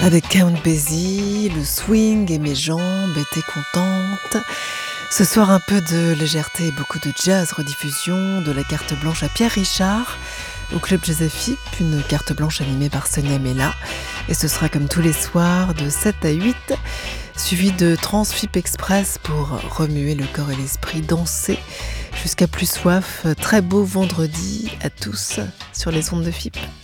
Avec Count Basie, le swing et mes jambes étaient contentes. Ce soir, un peu de légèreté et beaucoup de jazz, rediffusion de la carte blanche à Pierre Richard au Club Jazz FIP, une carte blanche animée par Sonia Mella. Et ce sera comme tous les soirs de 7 à 8, suivi de Trans FIP Express pour remuer le corps et l'esprit, danser jusqu'à plus soif. Très beau vendredi à tous sur les ondes de FIP.